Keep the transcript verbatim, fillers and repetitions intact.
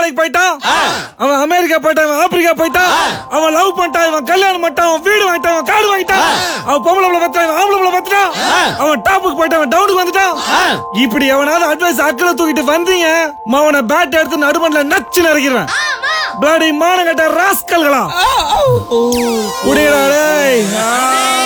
வேலைக்கு போயிட்டான், அவன் அமெரிக்கா போயிட்டான், அவன் ஆப்பிரிக்கா போயிட்டான், அவன் லவ் பண்ணிட்டான், அவன் கல்யாணம் பண்ணிட்டான், அவன் வீடு வாங்கிட்டான், அவன் காடு வாங்கிட்டான், அவன் பொம்பளை பிள்ளை பத்தான், அவன் ஆம்பளை பிள்ளை பத்தான், அவன் டாப்புக்கு போயிட்டான், அவன் டவுனுக்கு வந்துட்டான். இப்படி எவனாவது அட்வைஸ் அக்கறை தூக்கிட்டு வந்தீங்க, அவனை பேட் எடுத்து நடுமண்ல நச்சு நறுக்கிறேன். பிளாடி மானங்கட்ட ராஸ்கல்களா.